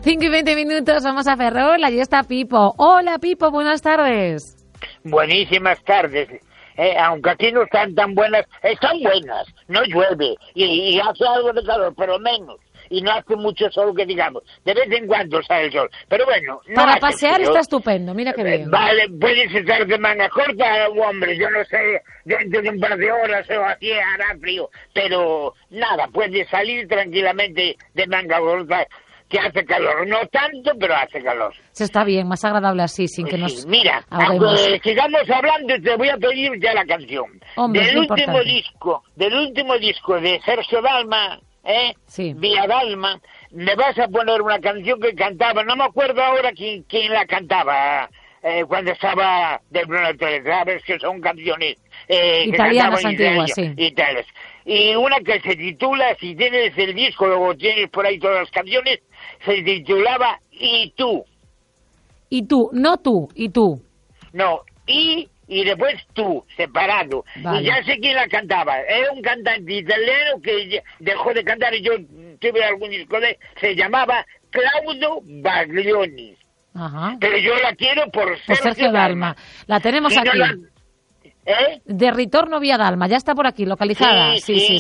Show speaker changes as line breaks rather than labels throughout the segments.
5:20, vamos a Ferrol, allí está Pipo. Hola Pipo, buenas tardes.
Buenísimas tardes. Aunque aquí no están tan buenas, están buenas, no llueve y hace algo de calor, pero menos. Y no hace mucho sol que digamos, de vez en cuando sale el sol, pero bueno. No
para pasear frío. Está estupendo, mira qué bien.
Vale, puedes estar de manga corta, hombre, yo no sé, dentro de un par de horas o así hará frío, pero nada, puedes salir tranquilamente de manga corta, que hace calor, no tanto, pero hace calor.
Se está bien, más agradable así, sin que nos
mira,
ahoguemos.
Sigamos hablando, te voy a pedir ya la canción.
Hombre,
del último disco de Sergio Dalma,
sí.
Vía Dalma, me vas a poner una canción que cantaba, no me acuerdo ahora quién la cantaba, cuando estaba de Bruno Teles, sabes que son canciones
italianas antiguas, sí.
Y una que se titula, si tienes el disco, luego tienes por ahí todas las canciones, se titulaba Y tú.
Y tú, no tú, y tú.
No, y después tú, separado.
Vale.
Y ya sé quién la cantaba. Era un cantante italiano que dejó de cantar y yo tuve algún disco se llamaba Claudio Baglioni.
Ajá.
Pero yo la quiero por
Sergio Dalma. La tenemos aquí.
No
De Ritorno Vía Dalma, ya está por aquí, localizada. Sí.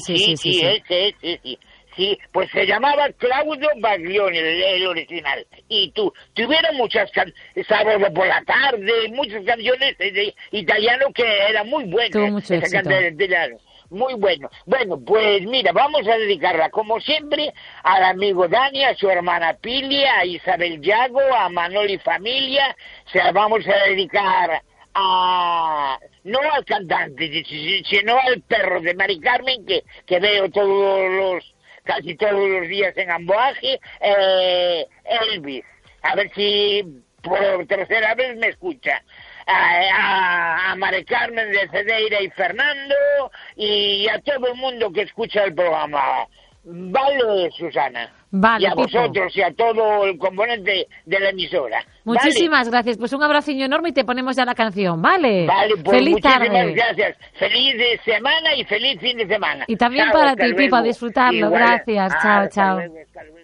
Sí, pues se llamaba Claudio Baglioni, el original. Y tú, tuvieron muchas Sábado por la tarde, muchas canciones de italiano que era muy bueno.
Tuvo mucho éxito.
Muy bueno. Bueno, pues mira, vamos a dedicarla, como siempre, al amigo Dani, a su hermana Pili, a Isabel Yago, a Manoli Familia. Se la vamos a dedicar no al cantante, sino al perro de Mari Carmen, que veo casi todos los días en Amboaje, Elvis. A ver si por tercera vez me escucha. A Mari Carmen de Cedeira y Fernando, y a todo el mundo que escucha el programa. Vale, Susana.
Vale,
y a
Pipo.
vosotros y a todo el componente de la emisora.
Muchísimas gracias. Pues un abraciño enorme y te ponemos ya la canción, ¿vale?
Vale, pues
feliz
muchísimas
tarde.
gracias. Feliz semana y feliz fin de semana.
Y también
Chao,
para
hasta
ti,
luego.
Pipo, a disfrutarlo.
Igual.
Gracias. Chao,
Hasta
chao.
luego, hasta luego.